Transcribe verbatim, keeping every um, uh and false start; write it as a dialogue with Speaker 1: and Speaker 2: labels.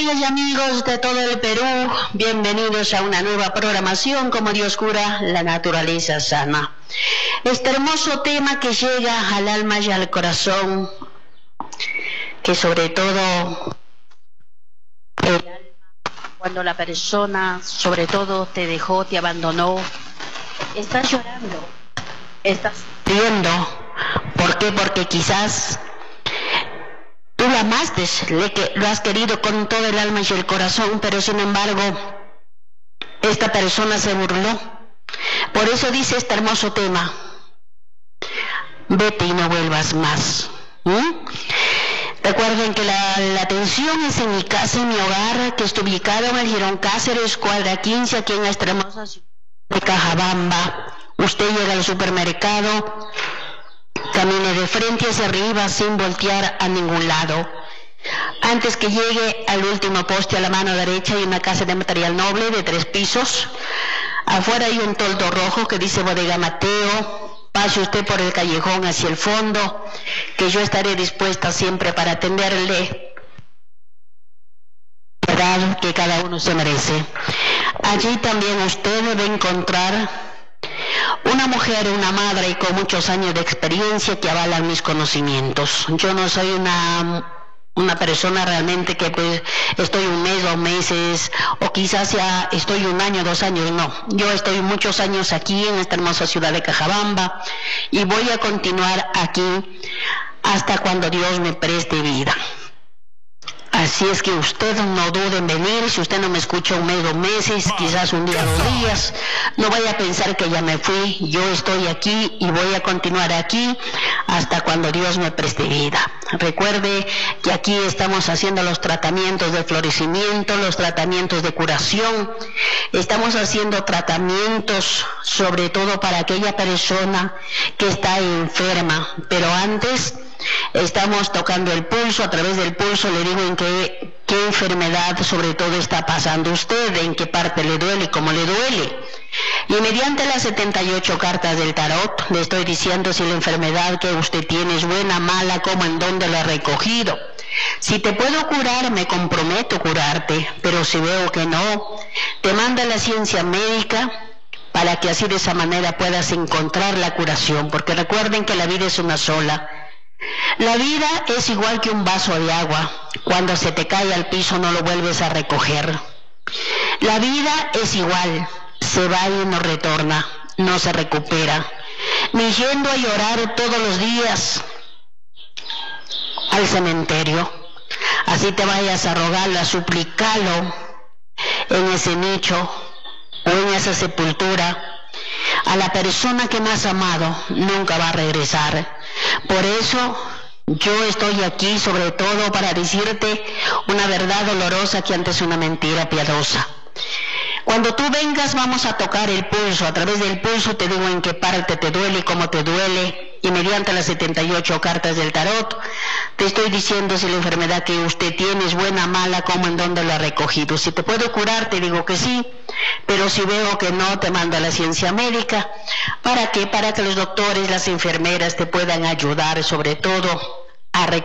Speaker 1: Amigas y amigos de todo el Perú, bienvenidos a una nueva programación Como Dios cura, la naturaleza sana. Este hermoso tema que llega al alma y al corazón, que sobre todo el alma, cuando la persona sobre todo te dejó, te abandonó, estás llorando, estás sufriendo. ¿Por qué? Porque quizás tú lo amaste, lo has querido con todo el alma y el corazón, pero sin embargo, esta persona se burló. Por eso dice este hermoso tema: vete y no vuelvas más. ¿Mm? Recuerden que la, la atención es en mi casa, en mi hogar, que está ubicado en el Girón Cáceres, cuadra quince, aquí en esta hermosa ciudad de Cajabamba. Usted llega al supermercado, camine de frente hacia arriba sin voltear a ningún lado. Antes que llegue al último poste, a la mano derecha hay una casa de material noble de tres pisos. Afuera hay un toldo rojo que dice Bodega Mateo. Pase usted por el callejón hacia el fondo, que yo estaré dispuesta siempre para atenderle, verdad que cada uno se merece. Allí también usted debe encontrar una mujer, una madre con muchos años de experiencia que avalan mis conocimientos. Yo no soy una, una persona realmente que pues estoy un mes, dos meses, o quizás ya estoy un año, dos años, no. Yo estoy muchos años aquí en esta hermosa ciudad de Cajabamba y voy a continuar aquí hasta cuando Dios me preste vida. Así es que usted no dude en venir. Si usted no me escucha un mes, dos meses, quizás un día, dos días, no vaya a pensar que ya me fui. Yo estoy aquí y voy a continuar aquí hasta cuando Dios me preste vida. Recuerde que aquí estamos haciendo los tratamientos de florecimiento, los tratamientos de curación. Estamos haciendo tratamientos sobre todo para aquella persona que está enferma, pero antes estamos tocando el pulso. A través del pulso le digo en qué, qué enfermedad sobre todo está pasando usted, en qué parte le duele, cómo le duele. Y mediante las setenta y ocho cartas del tarot le estoy diciendo si la enfermedad que usted tiene es buena, mala, cómo, en dónde la ha recogido. Si te puedo curar, me comprometo a curarte, pero si veo que no, te manda la ciencia médica para que así de esa manera puedas encontrar la curación, porque recuerden que la vida es una sola. La vida es igual que un vaso de agua. Cuando se te cae al piso no lo vuelves a recoger. La vida es igual, se va y no retorna, no se recupera. Ni yendo a llorar todos los días al cementerio. Así te vayas a rogarlo, a suplicarlo en ese nicho o en esa sepultura, a la persona que me has amado nunca va a regresar. Por eso yo estoy aquí sobre todo para decirte una verdad dolorosa que antes una mentira piadosa. Cuando tú vengas vamos a tocar el pulso. A través del pulso te digo en qué parte te duele y cómo te duele. Y mediante las setenta y ocho cartas del tarot te estoy diciendo si la enfermedad que usted tiene es buena, mala, cómo, en dónde la ha recogido. Si te puedo curar te digo que sí, pero si veo que no, te mando a la ciencia médica. ¿Para qué? Para que los doctores, las enfermeras te puedan ayudar sobre todo a recoger